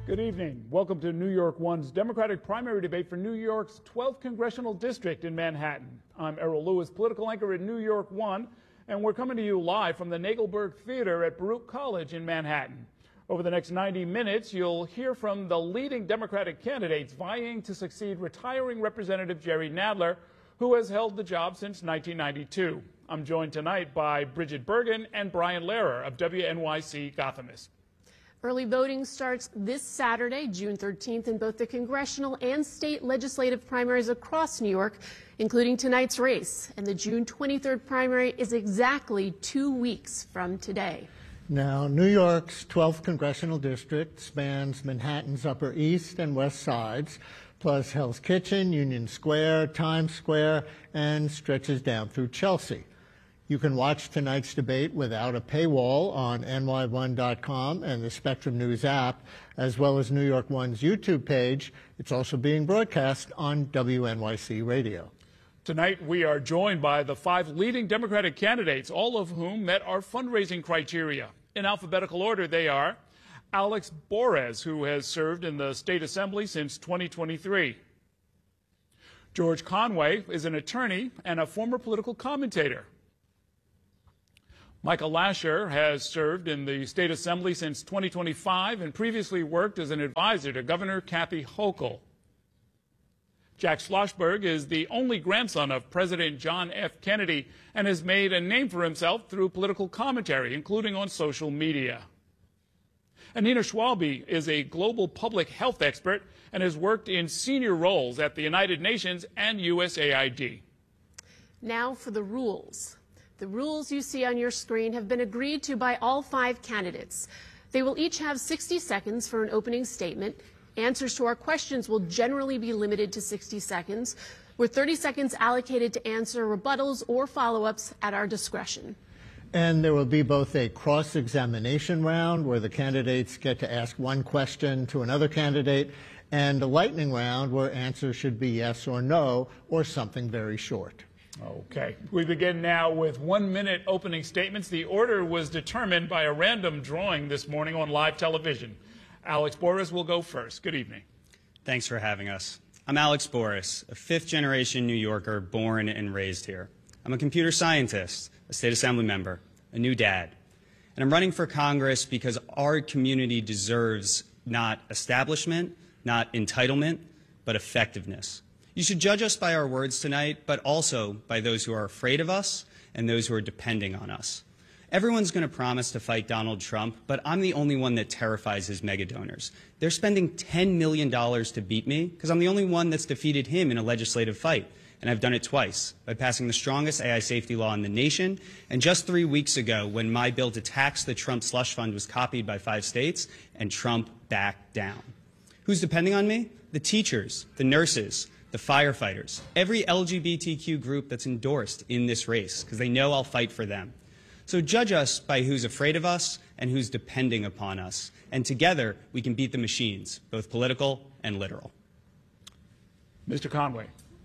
Good evening. Welcome to New York One's Democratic primary debate for New York's 12th Congressional District in Manhattan. I'm Errol Lewis, political anchor at New York One, and we're coming to you live from the Nagelberg Theater at Baruch College in Manhattan. Over the next 90 minutes, you'll hear from the leading Democratic candidates vying to succeed retiring Representative Jerry Nadler, who has held the job since 1992. I'm joined tonight by Bridget Bergen and Brian Lehrer of WNYC Gothamist. Early voting starts this Saturday, June 13th, in both the congressional and state legislative primaries across New York, including tonight's race. And the June 23rd primary is exactly 2 weeks from today. Now, New York's 12th congressional district spans Manhattan's Upper East and West Sides, plus Hell's Kitchen, Union Square, Times Square, and stretches down through Chelsea. You can watch tonight's debate without a paywall on ny1.com and the Spectrum News app, as well as New York One's YouTube page. It's also being broadcast on WNYC Radio. Tonight, we are joined by the 5 leading Democratic candidates, all of whom met our fundraising criteria. In alphabetical order, they are Alex Borres, who has served in the State Assembly since 2023. George Conway is an attorney and a former political commentator. Michael Lasher has served in the State Assembly since 2025 and previously worked as an advisor to Governor Kathy Hochul. Jack Schlossberg is the only grandson of President John F. Kennedy and has made a name for himself through political commentary, including on social media. Nina Schwalbe is a global public health expert and has worked in senior roles at the United Nations and USAID. Now for the rules. The rules you see on your screen have been agreed to by all 5 candidates. They will each have 60 seconds for an opening statement. Answers to our questions will generally be limited to 60 seconds, with 30 seconds allocated to answer rebuttals or follow-ups at our discretion. And there will be both a cross-examination round where the candidates get to ask one question to another candidate, and a lightning round where answers should be yes or no or something very short. Okay. We begin now with 1-minute opening statements. The order was determined by a random drawing this morning on live television. Alex Borres will go first. Good evening. Thanks for having us. I'm Alex Borres, a 5th-generation New Yorker born and raised here. I'm a computer scientist, a state assembly member, a new dad. And I'm running for Congress because our community deserves not establishment, not entitlement, but effectiveness. You should judge us by our words tonight, but also by those who are afraid of us and those who are depending on us. Everyone's going to promise to fight Donald Trump, but I'm the only one that terrifies his mega donors. They're spending $10 million to beat me because I'm the only one that's defeated him in a legislative fight. And I've done it twice by passing the strongest AI safety law in the nation. And just 3 weeks ago, when my bill to tax the Trump slush fund was copied by 5 states, and Trump backed down. Who's depending on me? The teachers, the nurses, the firefighters, every LGBTQ group that's endorsed in this race, because they know I'll fight for them. So judge us by who's afraid of us and who's depending upon us. And together, we can beat the machines, both political and literal. Mr. Conway.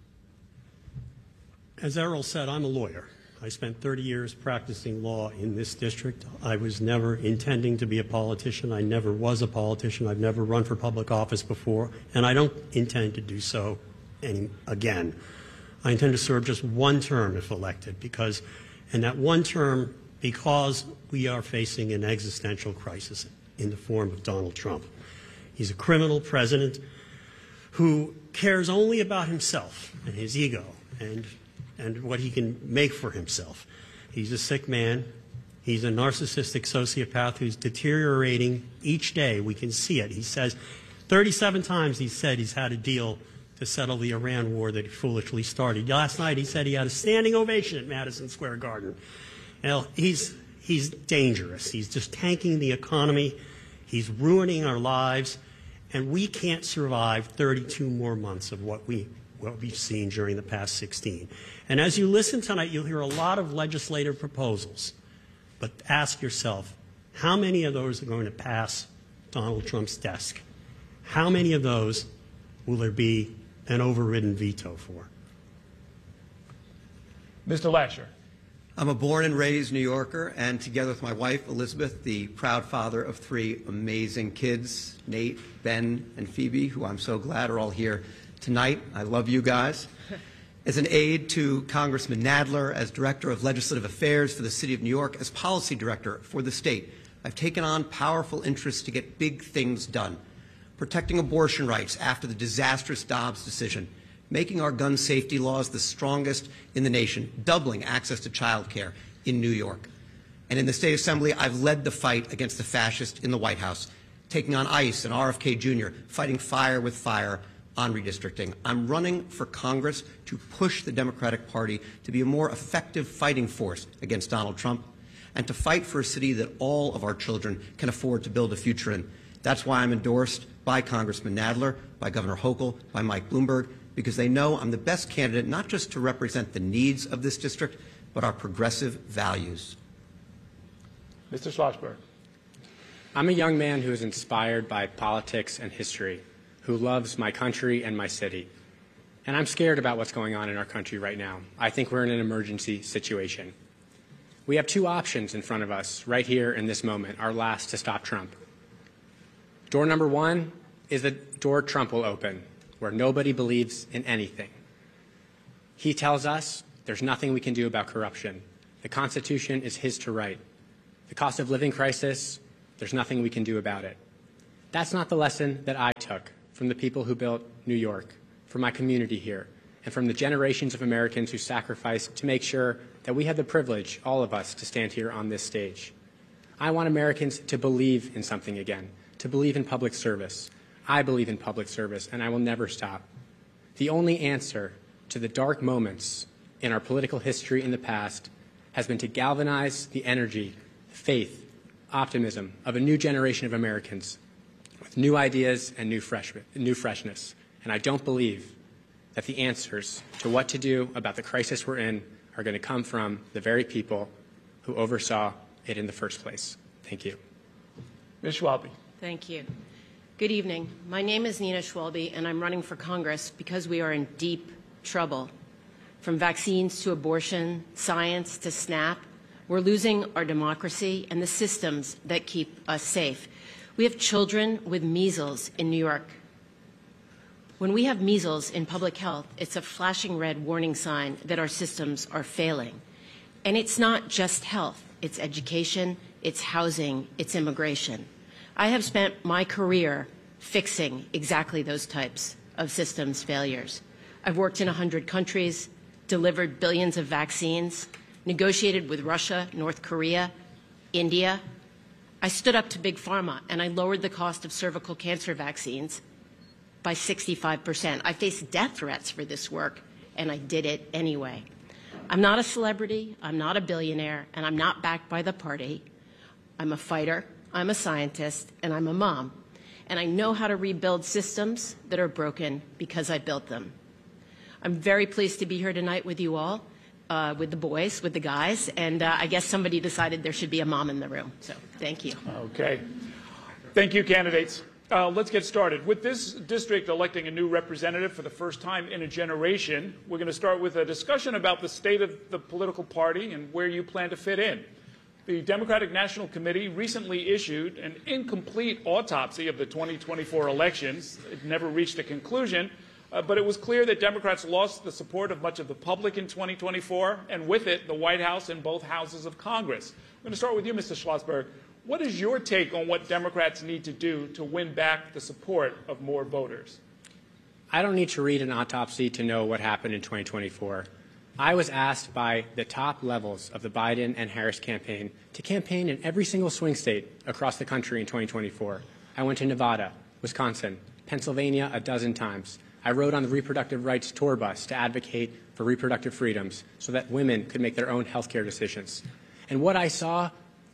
As Errol said, I'm a lawyer. I spent 30 years practicing law in this district. I was never intending to be a politician. I never was a politician. I've never run for public office before, and I don't intend to do so again. I intend to serve just 1 term if elected, and that 1 term because we are facing an existential crisis in the form of Donald Trump. He's a criminal president who cares only about himself and his ego and what he can make for himself. He's a sick man. He's a narcissistic sociopath who's deteriorating each day. We can see it. He says 37 times he said he's had a deal to settle the Iran war that he foolishly started. Last night he said he had a standing ovation at Madison Square Garden. Now, he's dangerous. He's just tanking the economy. He's ruining our lives. And we can't survive 32 more months of what we've seen during the past 16. And as you listen tonight, you'll hear a lot of legislative proposals. But ask yourself, how many of those are going to pass Donald Trump's desk? How many of those will there be an overridden veto for? Mr. Lasher. I'm a born and raised New Yorker, and together with my wife, Elizabeth, the proud father of 3 amazing kids, Nate, Ben, and Phoebe, who I'm so glad are all here tonight. I love you guys. As an aide to Congressman Nadler, as Director of Legislative Affairs for the City of New York, as Policy Director for the state, I've taken on powerful interests to get big things done. Protecting abortion rights after the disastrous Dobbs decision, making our gun safety laws the strongest in the nation, doubling access to child care in New York. And in the State Assembly, I've led the fight against the fascists in the White House, taking on ICE and RFK Jr., fighting fire with fire on redistricting. I'm running for Congress to push the Democratic Party to be a more effective fighting force against Donald Trump and to fight for a city that all of our children can afford to build a future in. That's why I'm endorsed by Congressman Nadler, by Governor Hochul, by Mike Bloomberg, because they know I'm the best candidate not just to represent the needs of this district, but our progressive values. Mr. Schlossberg. I'm a young man who is inspired by politics and history, who loves my country and my city. And I'm scared about what's going on in our country right now. I think we're in an emergency situation. We have 2 options in front of us right here in this moment, our last to stop Trump. Door number 1 is the door Trump will open, where nobody believes in anything. He tells us there's nothing we can do about corruption. The Constitution is his to write. The cost of living crisis, there's nothing we can do about it. That's not the lesson that I took from the people who built New York, from my community here, and from the generations of Americans who sacrificed to make sure that we had the privilege, all of us, to stand here on this stage. I want Americans to believe in something again, to believe in public service. I believe in public service, and I will never stop. The only answer to the dark moments in our political history in the past has been to galvanize the energy, faith, optimism of a new generation of Americans with new ideas and new freshness. And I don't believe that the answers to what to do about the crisis we're in are going to come from the very people who oversaw it in the first place. Thank you. Ms. Schwalbe. Thank you. Good evening. My name is Nina Schwalbe, and I'm running for Congress because we are in deep trouble. From vaccines to abortion, science to SNAP, we're losing our democracy and the systems that keep us safe. We have children with measles in New York. When we have measles in public health, it's a flashing red warning sign that our systems are failing. And it's not just health. It's education, it's housing, it's immigration. I have spent my career fixing exactly those types of systems failures. I've worked in 100 countries, delivered billions of vaccines, negotiated with Russia, North Korea, India. I stood up to Big Pharma, and I lowered the cost of cervical cancer vaccines by 65%. I faced death threats for this work, and I did it anyway. I'm not a celebrity, I'm not a billionaire, and I'm not backed by the party. I'm a fighter, I'm a scientist, and I'm a mom. And I know how to rebuild systems that are broken because I built them. I'm very pleased to be here tonight with you all, with the boys, with the guys, and I guess somebody decided there should be a mom in the room. So thank you. Okay. Thank you, candidates. Let's get started. With this district electing a new representative for the first time in a generation, we're going to start with a discussion about the state of the political party and where you plan to fit in. The Democratic National Committee recently issued an incomplete autopsy of the 2024 elections. It never reached a conclusion, but it was clear that Democrats lost the support of much of the public in 2024, and with it, the White House and both houses of Congress. I'm going to start with you, Mr. Schlossberg. What is your take on what Democrats need to do to win back the support of more voters? I don't need to read an autopsy to know what happened in 2024. I was asked by the top levels of the Biden and Harris campaign to campaign in every single swing state across the country in 2024. I went to Nevada, Wisconsin, Pennsylvania a dozen times. I rode on the reproductive rights tour bus to advocate for reproductive freedoms so that women could make their own health care decisions. And what I saw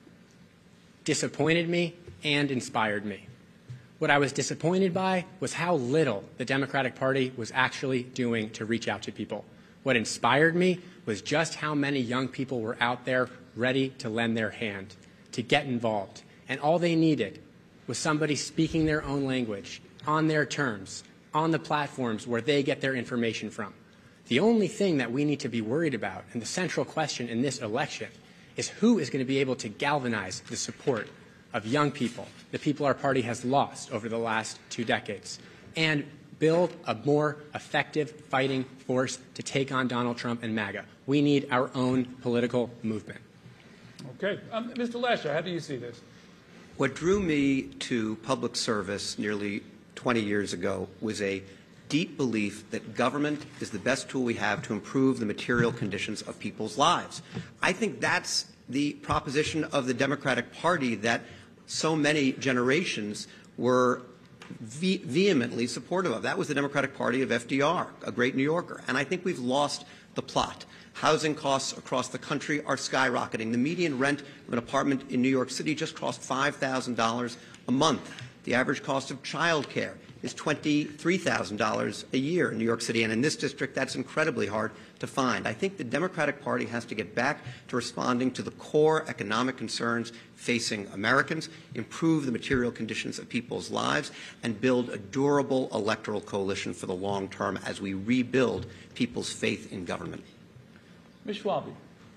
disappointed me and inspired me. What I was disappointed by was how little the Democratic Party was actually doing to reach out to people. What inspired me was just how many young people were out there ready to lend their hand, to get involved. And all they needed was somebody speaking their own language, on their terms, on the platforms where they get their information from. The only thing that we need to be worried about, and the central question in this election, is who is going to be able to galvanize the support of young people, the people our party has lost over the last 2 decades, and build a more effective fighting force to take on Donald Trump and MAGA. We need our own political movement. Okay. Mr. Lasher, how do you see this? What drew me to public service nearly 20 years ago was a deep belief that government is the best tool we have to improve the material conditions of people's lives. I think that's the proposition of the Democratic Party that so many generations were vehemently supportive of. That was the Democratic Party of FDR, a great New Yorker. And I think we've lost the plot. Housing costs across the country are skyrocketing. The median rent of an apartment in New York City just cost $5,000 a month. The average cost of child care is $23,000 a year in New York City, and in this district that's incredibly hard to find. I think the Democratic Party has to get back to responding to the core economic concerns facing Americans, improve the material conditions of people's lives, and build a durable electoral coalition for the long term as we rebuild people's faith in government. Ms. Schwalbe.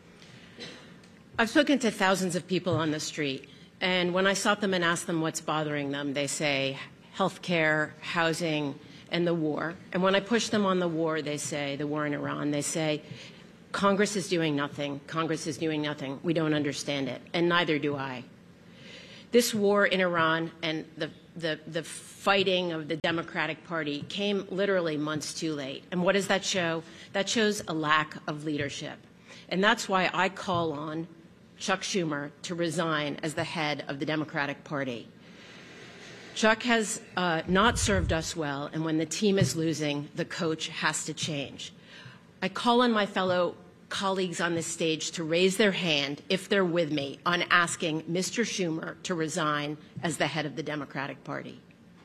I've spoken to thousands of people on the street, and when I stop them and ask them what's bothering them, they say health care, housing, and the war. And when I push them on the war, they say, the war in Iran, they say, Congress is doing nothing. Congress is doing nothing. We don't understand it, and neither do I. This war in Iran and the fighting of the Democratic Party came literally months too late. And what does that show? That shows a lack of leadership. And that's why I call on Chuck Schumer to resign as the head of the Democratic Party. Chuck has not served us well, and when the team is losing, the coach has to change. I call on my fellow colleagues on this stage to raise their hand, if they're with me, on asking Mr. Schumer to resign as the head of the Democratic Party.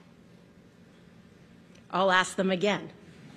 I'll ask them again.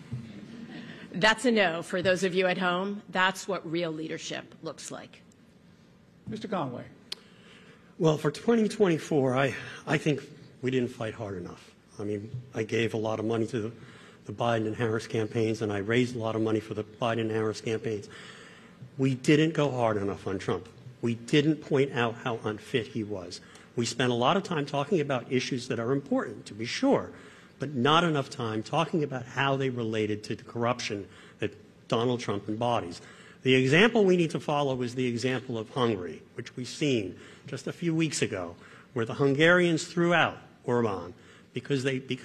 That's a no for those of you at home. That's what real leadership looks like. Mr. Conway. Well, for 2024, I think we didn't fight hard enough. I mean, I gave a lot of money to the Biden and Harris campaigns, and I raised a lot of money for the Biden and Harris campaigns. We didn't go hard enough on Trump. We didn't point out how unfit he was. We spent a lot of time talking about issues that are important, to be sure, but not enough time talking about how they related to the corruption that Donald Trump embodies. The example we need to follow is the example of Hungary, which we've seen just a few weeks ago, where the Hungarians threw out Orban because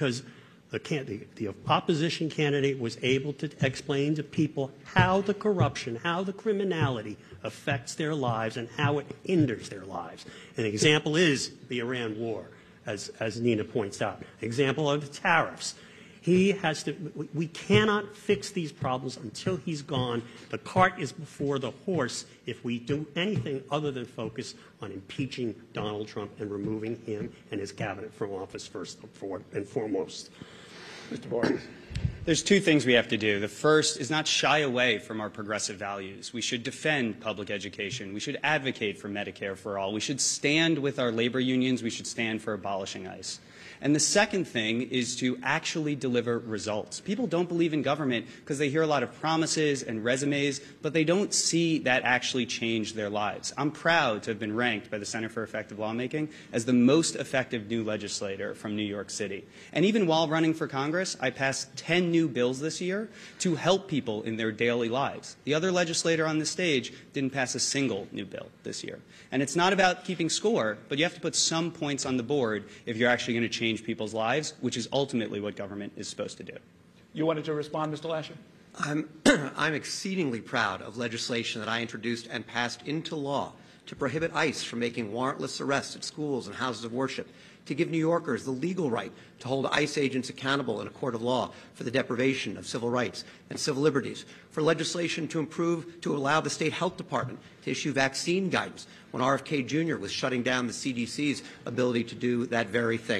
the opposition candidate was able to explain to people how the corruption, how the criminality affects their lives and how it hinders their lives. An example is the Iran war, as Nina points out. Example of the tariffs. We cannot fix these problems until he's gone. The cart is before the horse if we do anything other than focus on impeaching Donald Trump and removing him and his cabinet from office first and foremost. Mr. Boris. There's 2 things we have to do. The first is not shy away from our progressive values. We should defend public education. We should advocate for Medicare for all. We should stand with our labor unions. We should stand for abolishing ICE. And the second thing is to actually deliver results. People don't believe in government because they hear a lot of promises and resumes, but they don't see that actually change their lives. I'm proud to have been ranked by the Center for Effective Lawmaking as the most effective new legislator from New York City. And even while running for Congress, I passed 10 new bills this year to help people in their daily lives. The other legislator on the stage didn't pass a single new bill this year. And it's not about keeping score, but you have to put some points on the board if you're actually going to change people's lives, which is ultimately what government is supposed to do. You wanted to respond, Mr. Lasher? I'm exceedingly proud of legislation that I introduced and passed into law to prohibit ICE from making warrantless arrests at schools and houses of worship, to give New Yorkers the legal right to hold ICE agents accountable in a court of law for the deprivation of civil rights and civil liberties, for legislation to allow the state health department to issue vaccine guidance when RFK Jr. was shutting down the CDC's ability to do that very thing.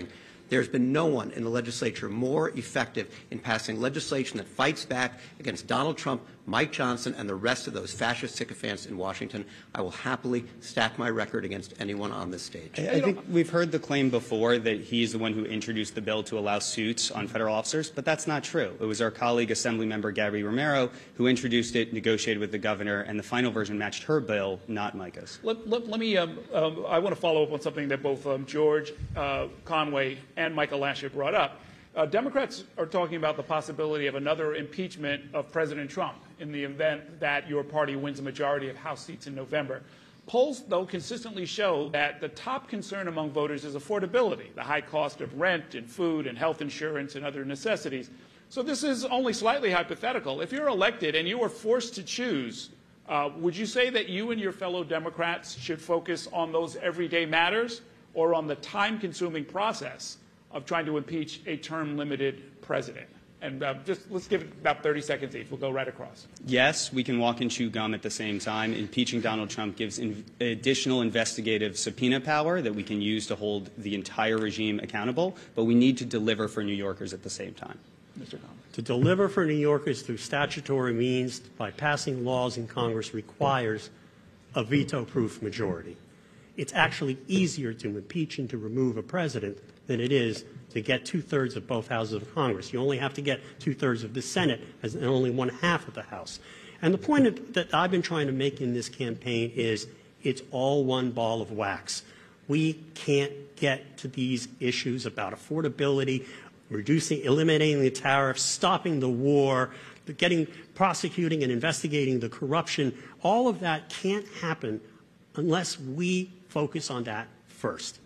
There's been no one in the legislature more effective in passing legislation that fights back against Donald Trump, Mike Johnson, and the rest of those fascist sycophants in Washington. I will happily stack my record against anyone on this stage. I think we've heard the claim before that he's the one who introduced the bill to allow suits on federal officers, but that's not true. It was our colleague, Assemblymember Gabby Romero, who introduced it, negotiated with the governor, and the final version matched her bill, not Micah's. Let me, I want to follow up on something that both George Conway and Michael Lasher brought up. Democrats are talking about the possibility of another impeachment of President Trump in the event that your party wins a majority of House seats in November. Polls, though, consistently show that the top concern among voters is affordability, the high cost of rent and food and health insurance and other necessities. So this is only slightly hypothetical. If you're elected and you are forced to choose, would you say that you and your fellow Democrats should focus on those everyday matters or on the time-consuming process of trying to impeach a term-limited president? And just let's give it about 30 seconds each. We'll go right across. Yes, we can walk and chew gum at the same time. Impeaching Donald Trump gives additional investigative subpoena power that we can use to hold the entire regime accountable, but we need to deliver for New Yorkers at the same time. Mr. Conway. To deliver for New Yorkers through statutory means by passing laws in Congress requires a veto-proof majority. It's actually easier to impeach and to remove a president than it is to get two-thirds of both houses of Congress. You only have to get two-thirds of the Senate and only one-half of the House. And the point that I've been trying to make in this campaign is it's all one ball of wax. We can't get to these issues about affordability, eliminating the tariffs, stopping the war, prosecuting and investigating the corruption. All of that can't happen unless we focus on that first.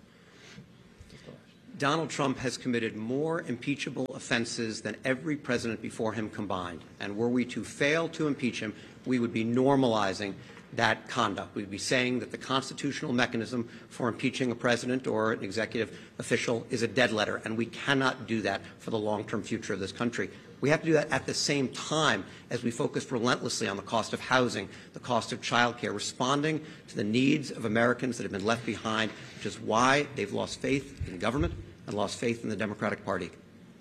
Donald Trump has committed more impeachable offenses than every president before him combined. And were we to fail to impeach him, we would be normalizing that conduct. We'd be saying that the constitutional mechanism for impeaching a president or an executive official is a dead letter, and we cannot do that for the long-term future of this country. We have to do that at the same time as we focus relentlessly on the cost of housing, the cost of child care, responding to the needs of Americans that have been left behind, which is why they've lost faith in government and lost faith in the Democratic Party.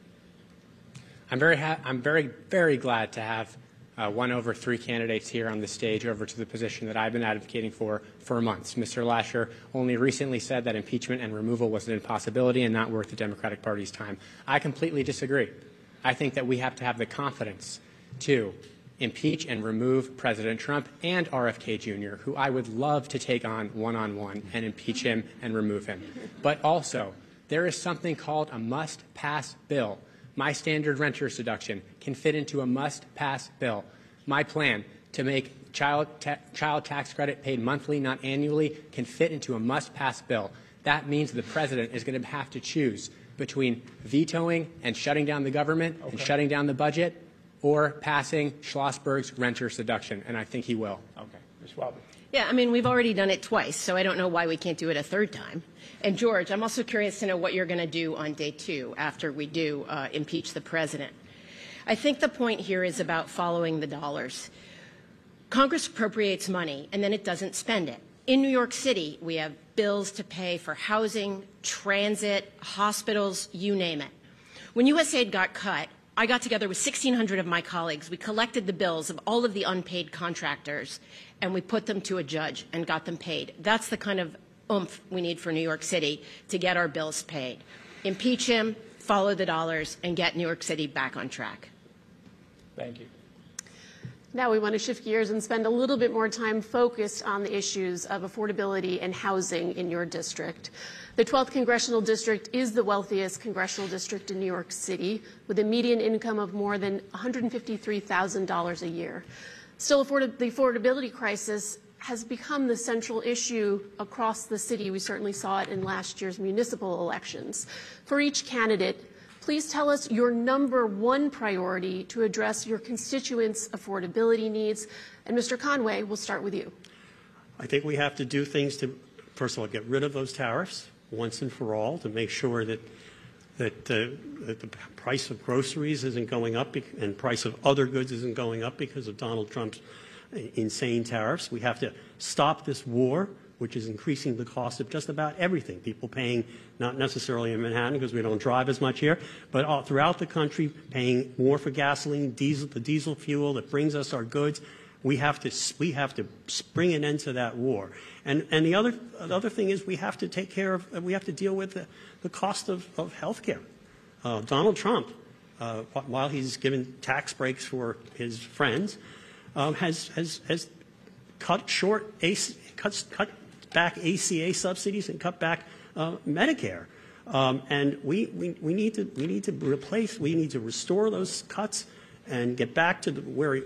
I'm very glad to have one over three candidates here on the stage over to the position that I've been advocating for months. Mr. Lasher only recently said that impeachment and removal was an impossibility and not worth the Democratic Party's time. I completely disagree. I think that we have to have the confidence to impeach and remove President Trump and RFK Jr., who I would love to take on one-on-one and impeach him and remove him. But also, there is something called a must-pass bill. My standard renter's deduction can fit into a must-pass bill. My plan to make child tax credit paid monthly, not annually, can fit into a must-pass bill. That means the president is going to have to choose between vetoing and shutting down the government and shutting down the budget or passing Schlossberg's renter's deduction, and I think he will. Okay. Ms. Schwab. Yeah, I mean, we've already done it twice, so I don't know why we can't do it a third time. And, George, I'm also curious to know what you're going to do on day 2 after we do impeach the president. I think the point here is about following the dollars. Congress appropriates money, and then it doesn't spend it. In New York City, we have bills to pay for housing, transit, hospitals, you name it. When USAID got cut, I got together with 1,600 of my colleagues. We collected the bills of all of the unpaid contractors, and we put them to a judge and got them paid. That's the kind of oomph we need for New York City to get our bills paid. Impeach him, follow the dollars, and get New York City back on track. Thank you. Now we want to shift gears and spend a little bit more time focused on the issues of affordability and housing in your district. The 12th Congressional District is the wealthiest congressional district in New York City, with a median income of more than $153,000 a year. Still, the affordability crisis has become the central issue across the city. We certainly saw it in last year's municipal elections. For each candidate, please tell us your #1 priority to address your constituents' affordability needs. And Mr. Conway, we'll start with you. I think we have to do things to, first of all, get rid of those tariffs once and for all to make sure that the price of groceries isn't going up and price of other goods isn't going up because of Donald Trump's insane tariffs. We have to stop this war which is increasing the cost of just about everything. People paying, not necessarily in Manhattan because we don't drive as much here, but all throughout the country paying more for gasoline, the diesel fuel that brings us our goods. We have to bring an end to that war. And the other thing is we have to deal with the cost of health care. Donald Trump, while he's given tax breaks for his friends, has cut back ACA subsidies and cut back Medicare. And we need to restore those cuts and get back to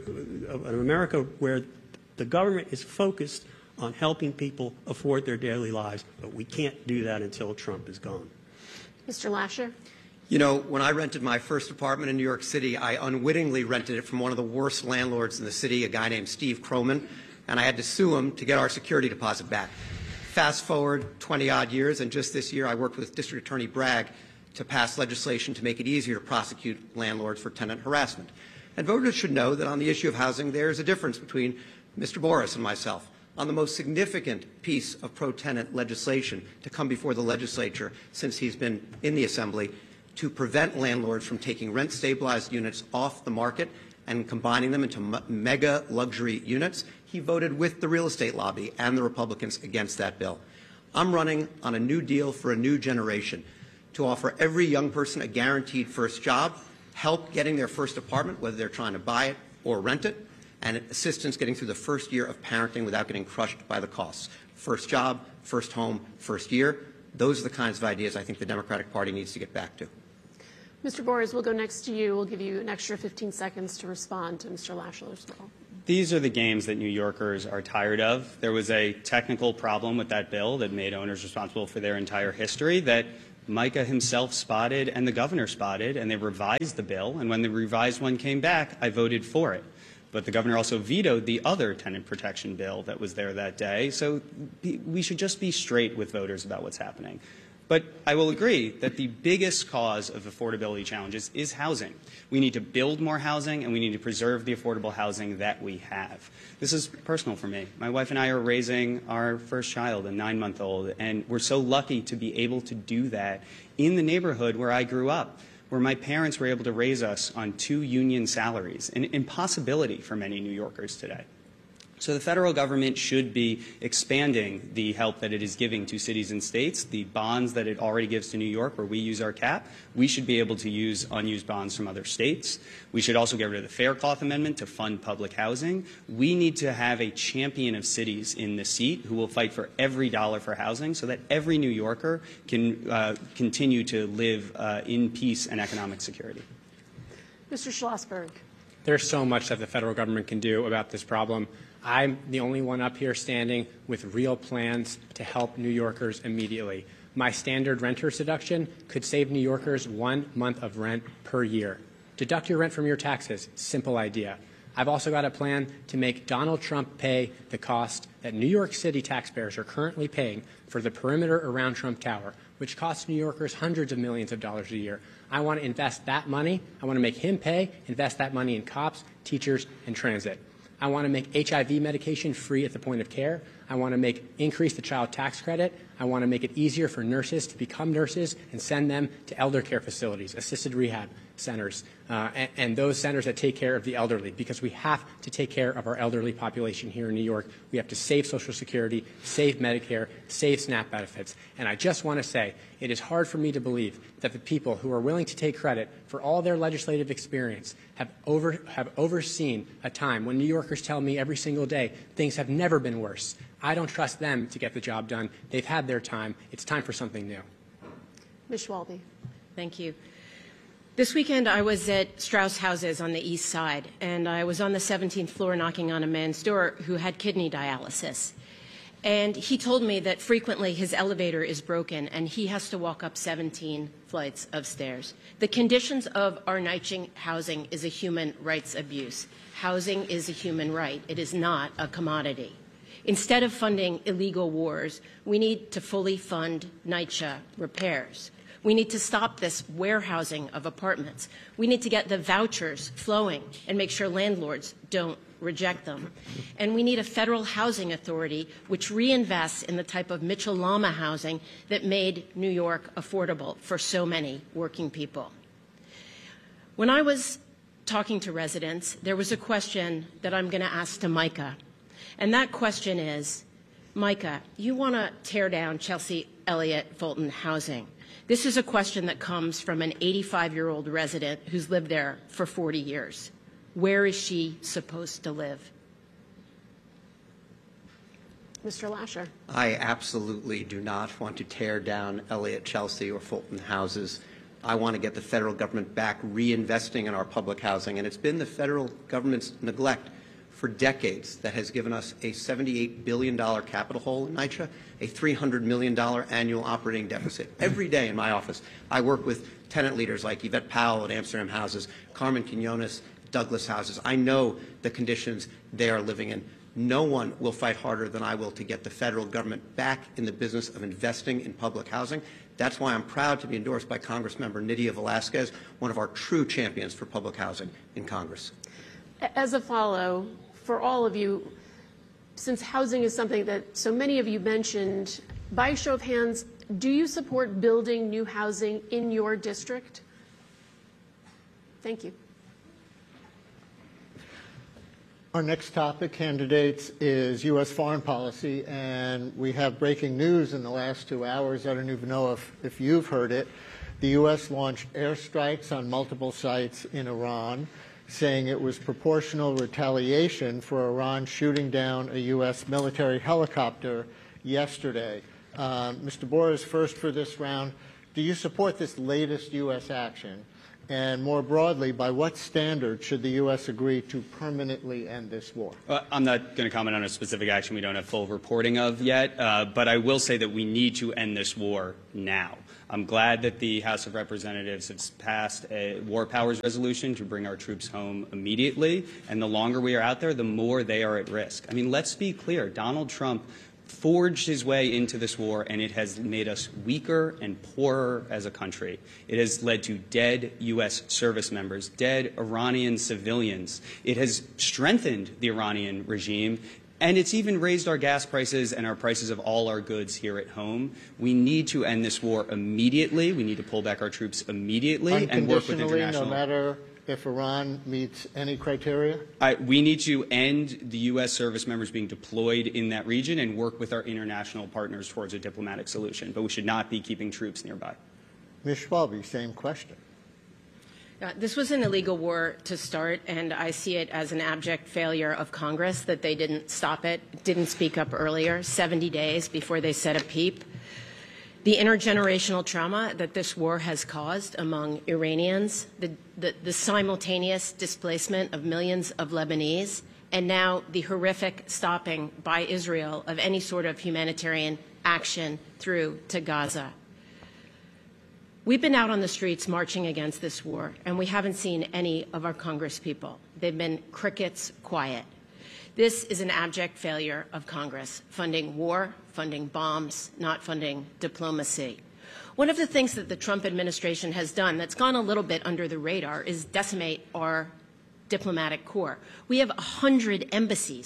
an America where the government is focused on helping people afford their daily lives. But we can't do that until Trump is gone. Mr. Lasher. You know, when I rented my first apartment in New York City, I unwittingly rented it from one of the worst landlords in the city, a guy named Steve Croman, and I had to sue him to get our security deposit back. Fast forward 20-odd years, and just this year I worked with District Attorney Bragg to pass legislation to make it easier to prosecute landlords for tenant harassment. And voters should know that on the issue of housing, there is a difference between Mr. Boris and myself. On the most significant piece of pro-tenant legislation to come before the legislature since he's been in the Assembly to prevent landlords from taking rent-stabilized units off the market and combining them into mega luxury units, he voted with the real estate lobby and the Republicans against that bill. I'm running on a new deal for a new generation to offer every young person a guaranteed first job, help getting their first apartment, whether they're trying to buy it or rent it, and assistance getting through the first year of parenting without getting crushed by the costs. First job, first home, first year. Those are the kinds of ideas I think the Democratic Party needs to get back to. Mr. Boris, we'll go next to you. We'll give you an extra 15 seconds to respond to Mr. Lasher as well. These are the games that New Yorkers are tired of. There was a technical problem with that bill that made owners responsible for their entire history that Micah himself spotted and the governor spotted, and they revised the bill. And when the revised one came back, I voted for it. But the governor also vetoed the other tenant protection bill that was there that day. So we should just be straight with voters about what's happening. But I will agree that the biggest cause of affordability challenges is housing. We need to build more housing, and we need to preserve the affordable housing that we have. This is personal for me. My wife and I are raising our first child, a 9-month-old, and we're so lucky to be able to do that in the neighborhood where I grew up, where my parents were able to raise us on 2 union salaries, an impossibility for many New Yorkers today. So the federal government should be expanding the help that it is giving to cities and states. The bonds that it already gives to New York, where we use our cap, we should be able to use unused bonds from other states. We should also get rid of the Faircloth Amendment to fund public housing. We need to have a champion of cities in the seat who will fight for every dollar for housing so that every New Yorker can continue to live in peace and economic security. Mr. Schlossberg. There's so much that the federal government can do about this problem. I'm the only one up here standing with real plans to help New Yorkers immediately. My standard renter's deduction could save New Yorkers 1 month of rent per year. Deduct your rent from your taxes. Simple idea. I've also got a plan to make Donald Trump pay the cost that New York City taxpayers are currently paying for the perimeter around Trump Tower, which costs New Yorkers hundreds of millions of dollars a year. I want to invest that money. I want to make him pay, invest that money in cops, teachers, and transit. I want to make HIV medication free at the point of care. I want to increase the child tax credit. I want to make it easier for nurses to become nurses and send them to elder care facilities, assisted rehab centers, and those centers that take care of the elderly, because we have to take care of our elderly population here in New York. We have to save Social Security, save Medicare, save SNAP benefits. And I just want to say, it is hard for me to believe that the people who are willing to take credit for all their legislative experience have overseen a time when New Yorkers tell me every single day things have never been worse. I don't trust them to get the job done. They've had their time. It's time for something new. Ms. Schwalbe. Thank you. This weekend, I was at Strauss Houses on the East Side, and I was on the 17th floor knocking on a man's door who had kidney dialysis. And he told me that frequently his elevator is broken, and he has to walk up 17 flights of stairs. The conditions of our NYCHA housing is a human rights abuse. Housing is a human right. It is not a commodity. Instead of funding illegal wars, we need to fully fund NYCHA repairs. We need to stop this warehousing of apartments. We need to get the vouchers flowing and make sure landlords don't reject them. And we need a federal housing authority which reinvests in the type of Mitchell-Lama housing that made New York affordable for so many working people. When I was talking to residents, there was a question that I'm going to ask to Micah. And that question is, Micah, you want to tear down Chelsea Elliott Fulton housing. This is a question that comes from an 85-year-old resident who's lived there for 40 years. Where is she supposed to live? Mr. Lasher. I absolutely do not want to tear down Elliott, Chelsea, or Fulton houses. I want to get the federal government back reinvesting in our public housing, and it's been the federal government's neglect for decades that has given us a $78 billion capital hole in NYCHA, a $300 million annual operating deficit. Every day in my office, I work with tenant leaders like Yvette Powell at Amsterdam Houses, Carmen Quinones, Douglas Houses. I know the conditions they are living in. No one will fight harder than I will to get the federal government back in the business of investing in public housing. That's why I'm proud to be endorsed by Congressmember Nydia Velázquez, one of our true champions for public housing in Congress. As a follow, for all of you, since housing is something that so many of you mentioned, by a show of hands, do you support building new housing in your district? Thank you. Our next topic, candidates, is U.S. foreign policy, and we have breaking news in the last 2 hours. I don't even know if you've heard it. The U.S. launched airstrikes on multiple sites in Iran, saying it was proportional retaliation for Iran shooting down a U.S. military helicopter yesterday. Mr. Boris, first for this round, do you support this latest U.S. action? And more broadly, by what standard should the U.S. agree to permanently end this war? I'm not going to comment on a specific action we don't have full reporting of yet, but I will say that we need to end this war now. I'm glad that the House of Representatives has passed a war powers resolution to bring our troops home immediately, and the longer we are out there, the more they are at risk. I mean, let's be clear. Donald Trump forged his way into this war, and it has made us weaker and poorer as a country. It has led to dead U.S. service members, dead Iranian civilians. It has strengthened the Iranian regime, and it's even raised our gas prices and our prices of all our goods here at home. We need to end this war immediately. We need to pull back our troops immediately and work with international. No matter if Iran meets any criteria? We need to end the U.S. service members being deployed in that region and work with our international partners towards a diplomatic solution. But we should not be keeping troops nearby. Ms. Schwalbe, same question. This was an illegal war to start, and I see it as an abject failure of Congress that they didn't stop it, didn't speak up earlier, 70 days before they said a peep. The intergenerational trauma that this war has caused among Iranians, the simultaneous displacement of millions of Lebanese, and now the horrific stopping by Israel of any sort of humanitarian action through to Gaza. We've been out on the streets marching against this war, and we haven't seen any of our Congress people. They've been crickets quiet. This is an abject failure of Congress, funding war, funding bombs, not funding diplomacy. One of the things that the Trump administration has done that's gone a little bit under the radar is decimate our diplomatic corps. We have 100 embassies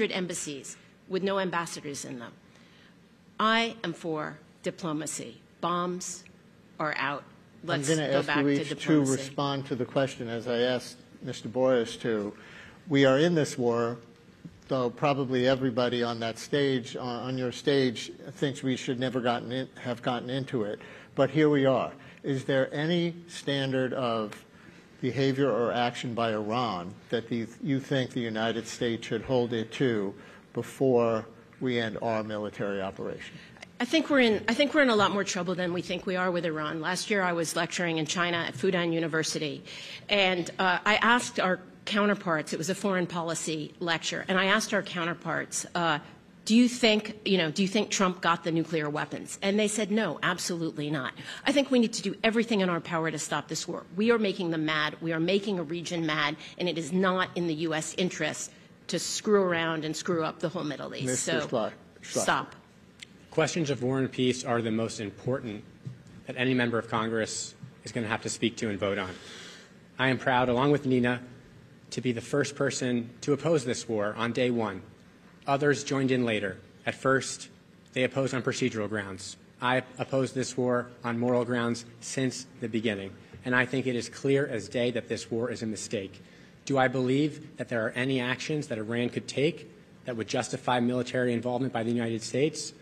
with no ambassadors in them. I am for diplomacy. Bombs are out. Let's go back to diplomacy. I'm going to ask you each to respond to the question as I asked Mr. Boris to. We are in this war, though probably everybody on that stage, on your stage, thinks we should never have gotten into it. But here we are. Is there any standard of behavior or action by Iran that you think the United States should hold it to before we end our military operation? I think we're in a lot more trouble than we think we are with Iran. Last year I was lecturing in China at Fudan University, and I asked our counterparts, it was a foreign policy lecture, and I asked our counterparts, do you think Trump got the nuclear weapons? And they said, no, absolutely not. I think we need to do everything in our power to stop this war. We are making them mad. We are making a region mad, and it is not in the U.S. interest to screw around and screw up the whole Middle East. So stop. Questions of war and peace are the most important that any member of Congress is going to have to speak to and vote on. I am proud, along with Nina, to be the first person to oppose this war on day one. Others joined in later. At first, they opposed on procedural grounds. I opposed this war on moral grounds since the beginning, and I think it is clear as day that this war is a mistake. Do I believe that there are any actions that Iran could take that would justify military involvement by the United States?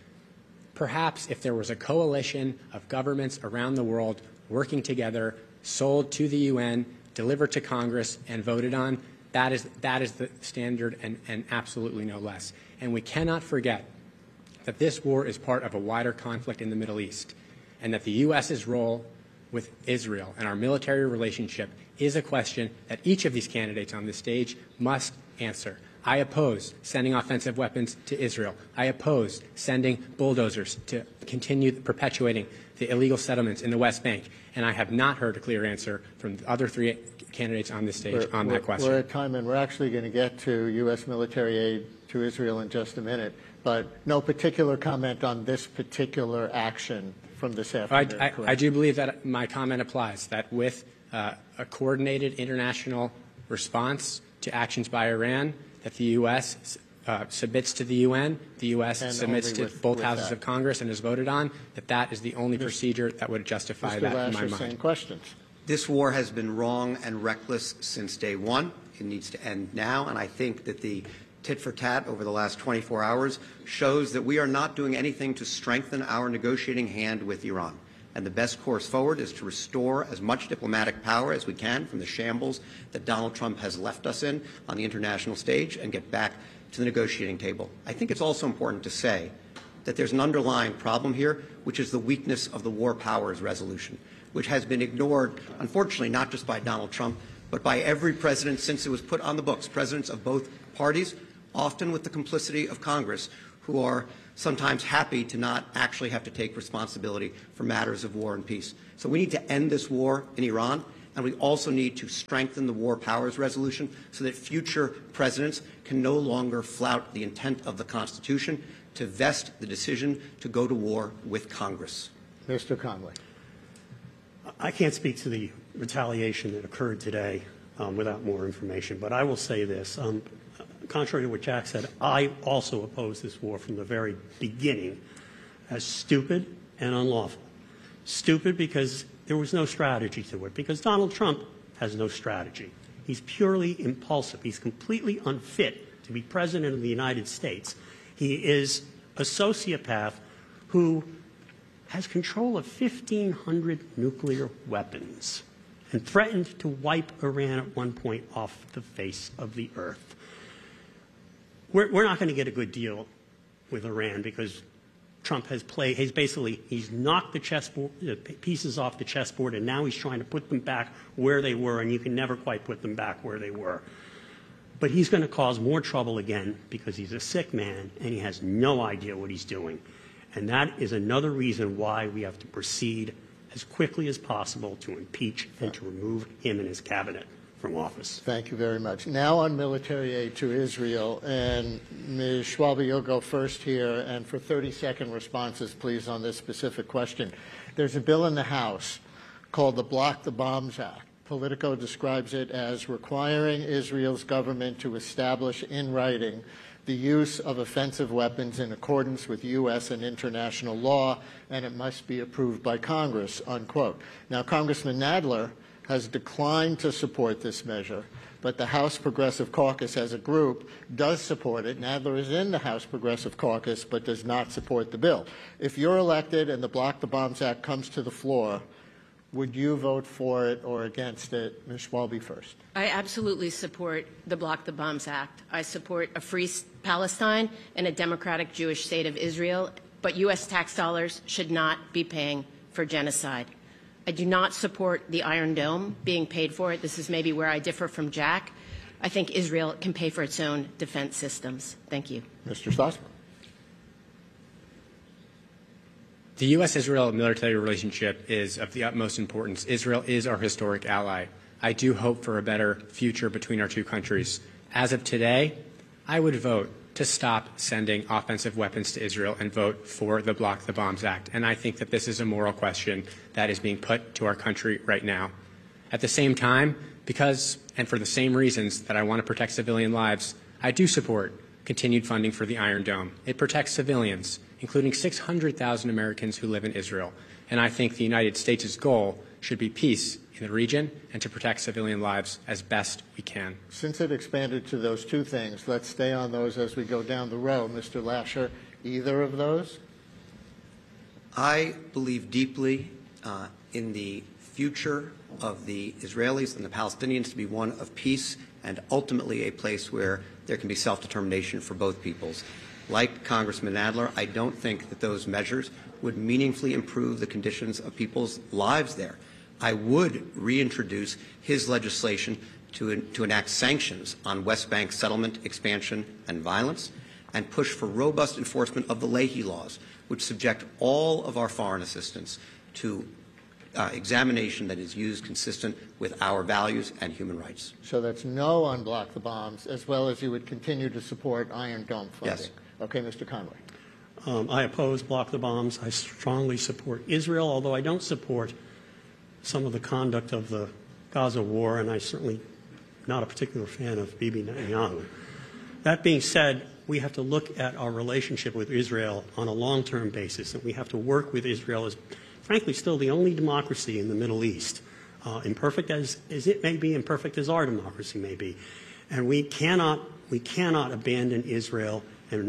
Perhaps if there was a coalition of governments around the world working together, sold to the UN, delivered to Congress, and voted on, that is the standard and absolutely no less. And we cannot forget that this war is part of a wider conflict in the Middle East, and that the U.S.'s role with Israel and our military relationship is a question that each of these candidates on this stage must answer. I oppose sending offensive weapons to Israel. I oppose sending bulldozers to continue perpetuating the illegal settlements in the West Bank. And I have not heard a clear answer from the other three candidates on this stage on that question. We're at time, and we're actually going to get to U.S. military aid to Israel in just a minute, but no particular comment on this particular action from this afternoon. I do believe that my comment applies, that with a coordinated international response to actions by Iran, that the U.S. Submits to the UN, the U.S. submits to both houses of Congress and is voted on, that is the only procedure that would justify that in my mind. Same questions. This war has been wrong and reckless since day one. It needs to end now, and I think that the tit for tat over the last 24 hours shows that we are not doing anything to strengthen our negotiating hand with Iran. And the best course forward is to restore as much diplomatic power as we can from the shambles that Donald Trump has left us in on the international stage and get back to the negotiating table. I think it's also important to say that there's an underlying problem here, which is the weakness of the War Powers Resolution, which has been ignored, unfortunately, not just by Donald Trump, but by every president since it was put on the books, presidents of both parties, often with the complicity of Congress, who are sometimes happy to not actually have to take responsibility for matters of war and peace. So we need to end this war in Iran, and we also need to strengthen the War Powers Resolution so that future presidents can no longer flout the intent of the Constitution to vest the decision to go to war with Congress. Mr. Conway. I can't speak to the retaliation that occurred today without more information, but I will say this. Contrary to what Jack said, I also oppose this war from the very beginning as stupid and unlawful. Stupid because there was no strategy to it, because Donald Trump has no strategy. He's purely impulsive. He's completely unfit to be president of the United States. He is a sociopath who has control of 1,500 nuclear weapons and threatened to wipe Iran at one point off the face of the earth. We're not going to get a good deal with Iran because Trump has he's knocked the chessboard pieces off the chessboard, and now he's trying to put them back where they were, and you can never quite put them back where they were. But he's going to cause more trouble again because he's a sick man and he has no idea what he's doing. And that is another reason why we have to proceed as quickly as possible to impeach and to remove him and his cabinet from office. Thank you very much. Now on military aid to Israel, and Ms. Schwalbe, you'll go first here, and for 30-second responses, please, on this specific question. There's a bill in the House called the Block the Bombs Act. Politico describes it as requiring Israel's government to establish in writing the use of offensive weapons in accordance with U.S. and international law, and it must be approved by Congress, unquote. Now, Congressman Nadler has declined to support this measure, but the House Progressive Caucus as a group does support it. Nadler is in the House Progressive Caucus but does not support the bill. If you're elected and the Block the Bombs Act comes to the floor, would you vote for it or against it? Ms. Schwalbe first. I absolutely support the Block the Bombs Act. I support a free Palestine and a democratic Jewish state of Israel, but U.S. tax dollars should not be paying for genocide. I do not support the Iron Dome being paid for it. This is maybe where I differ from Jack. I think Israel can pay for its own defense systems. Thank you. Mr. Schlossman. The U.S.-Israel military relationship is of the utmost importance. Israel is our historic ally. I do hope for a better future between our two countries. As of today, I would vote to stop sending offensive weapons to Israel and vote for the Block the Bombs Act. And I think that this is a moral question that is being put to our country right now. At the same time, Because, and for the same reasons that I want to protect civilian lives, I do support continued funding for the Iron Dome. It protects civilians, including 600,000 Americans who live in Israel. And I think the United States' goal should be peace in the region and to protect civilian lives as best we can. Since it expanded to those two things, let's stay on those as we go down the row. Mr. Lasher, either of those? I believe deeply in the future of the Israelis and the Palestinians to be one of peace and ultimately a place where there can be self-determination for both peoples. Like Congressman Nadler, I don't think that those measures would meaningfully improve the conditions of people's lives there. I would reintroduce his legislation to enact sanctions on West Bank settlement, expansion, and violence, and push for robust enforcement of the Leahy laws, which subject all of our foreign assistance to examination that is used consistent with our values and human rights. So that's no on Block the Bombs, as well as you would continue to support Iron Dome funding? Yes. Okay, Mr. Conway. I oppose Block the Bombs. I strongly support Israel, although I don't support some of the conduct of the Gaza war, and I'm certainly not a particular fan of Bibi Netanyahu. That being said, we have to look at our relationship with Israel on a long-term basis, and we have to work with Israel as, frankly, still the only democracy in the Middle East, imperfect as it may be, imperfect as our democracy may be. And we cannot abandon Israel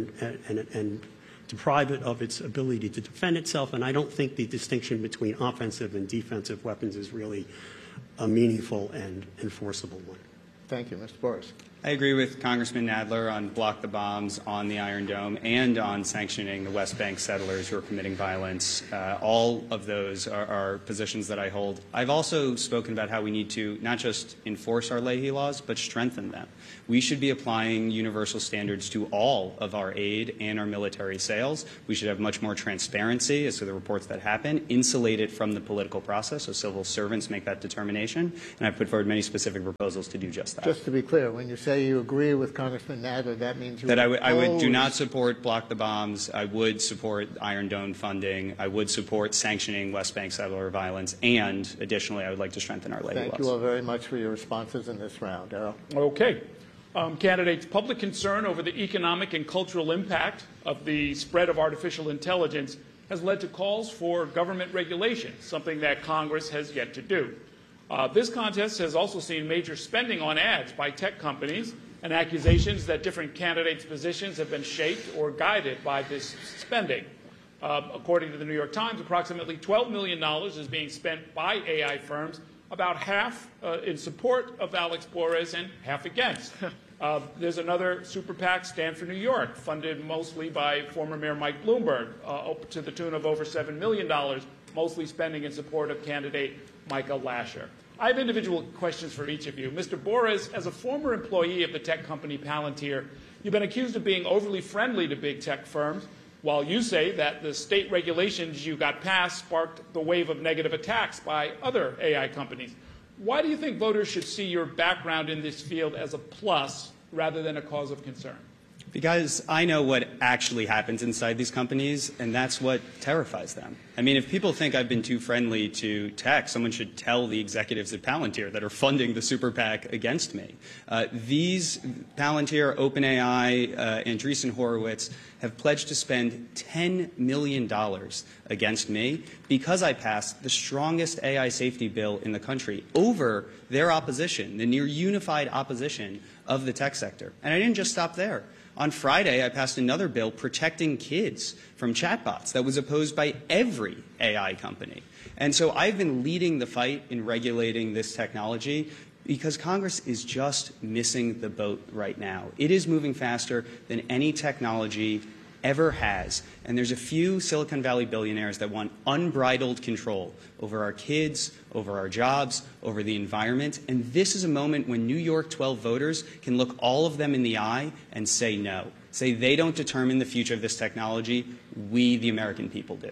and deprive it of its ability to defend itself, and I don't think the distinction between offensive and defensive weapons is really a meaningful and enforceable one. Thank you. Mr. Boris. I agree with Congressman Nadler on Block the Bombs, on the Iron Dome, and on sanctioning the West Bank settlers who are committing violence. All of those are positions that I hold. I've also spoken about how we need to not just enforce our Leahy laws, but strengthen them. We should be applying universal standards to all of our aid and our military sales. We should have much more transparency as to the reports that happen, insulate it from the political process so civil servants make that determination. And I've put forward many specific proposals to do just that. Just to be clear, when you say you agree with Congressman Nadler, that means you that I would do not support Block the Bombs. I would support Iron Dome funding. I would support sanctioning West Bank settler violence. And additionally, I would like to strengthen our Leahy laws. Thank you all very much for your responses in this round. Errol. Okay. Candidates, public concern over the economic and cultural impact of the spread of artificial intelligence has led to calls for government regulation, something that Congress has yet to do. This contest has also seen major spending on ads by tech companies and accusations that different candidates' positions have been shaped or guided by this spending. According to the New York Times, approximately $12 million is being spent by AI firms, about half in support of Alex Bores and half against. There's another super PAC, Stand for New York, funded mostly by former Mayor Mike Bloomberg, to the tune of over $7 million, mostly spending in support of candidate Michael Lasher. I have individual questions for each of you. Mr. Bores, as a former employee of the tech company Palantir, you've been accused of being overly friendly to big tech firms, while you say that the state regulations you got passed sparked the wave of negative attacks by other AI companies. Why do you think voters should see your background in this field as a plus rather than a cause of concern? Because I know what actually happens inside these companies, and that's what terrifies them. I mean, if people think I've been too friendly to tech, someone should tell the executives at Palantir that are funding the super PAC against me. These Palantir, OpenAI, Andreessen Horowitz have pledged to spend $10 million against me because I passed the strongest AI safety bill in the country over their opposition, the near unified opposition of the tech sector. And I didn't just stop there. On Friday, I passed another bill protecting kids from chatbots that was opposed by every AI company. And so I've been leading the fight in regulating this technology because Congress is just missing the boat right now. It is moving faster than any technology ever has. And there's a few Silicon Valley billionaires that want unbridled control over our kids, over our jobs, over the environment. And this is a moment when New York 12 voters can look all of them in the eye and say no. Say they don't determine the future of this technology. We, the American people, do.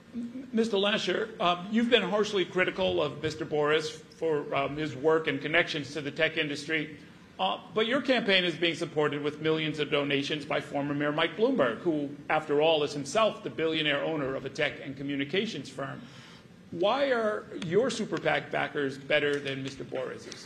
Mr. Lasher, you've been harshly critical of Mr. Bores for his work and connections to the tech industry. But your campaign is being supported with millions of donations by former Mayor Mike Bloomberg, who, after all, is himself the billionaire owner of a tech and communications firm. Why are your super PAC backers better than Mr. Boris's?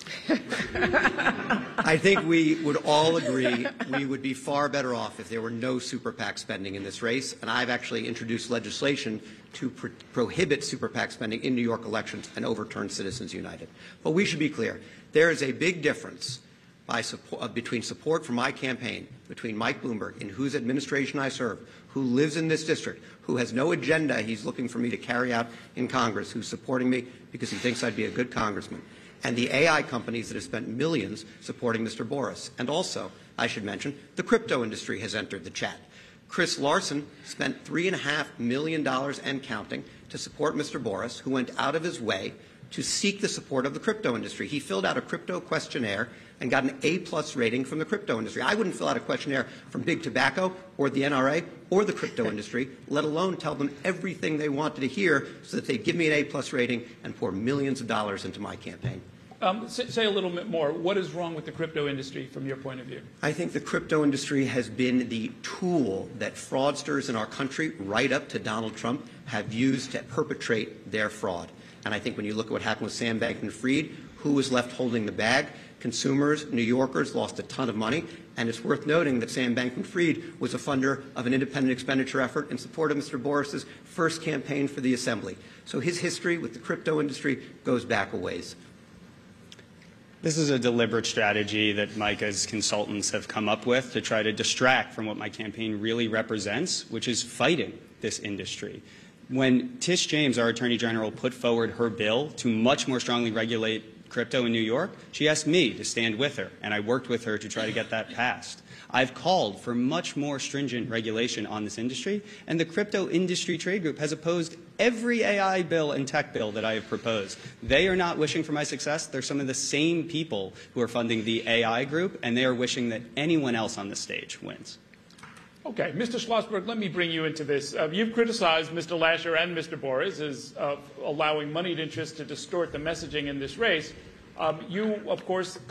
I think we would all agree we would be far better off if there were no super PAC spending in this race, and I've actually introduced legislation to prohibit super PAC spending in New York elections and overturn Citizens United. But we should be clear. There is a big difference between support for my campaign, between Mike Bloomberg, in whose administration I serve, who lives in this district, who has no agenda he's looking for me to carry out in Congress, who's supporting me because he thinks I'd be a good congressman, and the AI companies that have spent millions supporting Mr. Boris. And also, I should mention, the crypto industry has entered the chat. Chris Larson spent $3.5 million and counting to support Mr. Boris, who went out of his way to seek the support of the crypto industry. He filled out a crypto questionnaire and got an A+ rating from the crypto industry. I wouldn't fill out a questionnaire from Big Tobacco or the NRA or the crypto industry, let alone tell them everything they wanted to hear so that they'd give me an A+ rating and pour millions of dollars into my campaign. Say a little bit more. What is wrong with the crypto industry from your point of view? I think the crypto industry has been the tool that fraudsters in our country, right up to Donald Trump, have used to perpetrate their fraud. And I think when you look at what happened with Sam Bankman-Fried, who was left holding the bag? Consumers, New Yorkers lost a ton of money. And it's worth noting that Sam Bankman-Fried was a funder of an independent expenditure effort in support of Mr. Boris's first campaign for the Assembly. So his history with the crypto industry goes back a ways. This is a deliberate strategy that Micah's consultants have come up with to try to distract from what my campaign really represents, which is fighting this industry. When Tish James, our Attorney General, put forward her bill to much more strongly regulate crypto in New York, she asked me to stand with her, and I worked with her to try to get that passed. I've called for much more stringent regulation on this industry, and the Crypto Industry Trade Group has opposed every AI bill and tech bill that I have proposed. They are not wishing for my success. They're some of the same people who are funding the AI group, and they are wishing that anyone else on the stage wins. Okay, Mr. Schlossberg, let me bring you into this. You've criticized Mr. Lasher and Mr. Boris as allowing moneyed interests to distort the messaging in this race. You, of course,